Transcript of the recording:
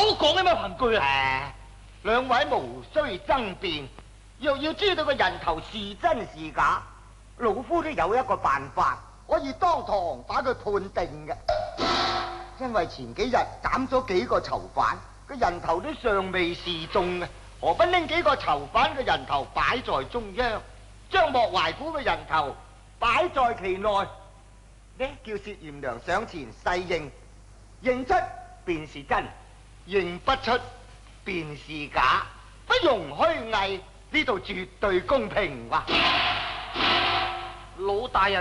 講啲咩憑據啊？ 兩位無需爭辯，若要知道個人頭是真是假，老夫都有一個辦法，可以當堂把佢判定嘅。因為前幾日斬咗幾個囚犯，個人頭都尚未示眾嘅，何不拎幾個囚犯嘅人頭擺在中央，將莫懷古嘅人頭擺在其內，呢叫薛艷娘上前細認，認出便是真，認不出便是假，不容虛偽，呢度絕對公平哇！ 老大人。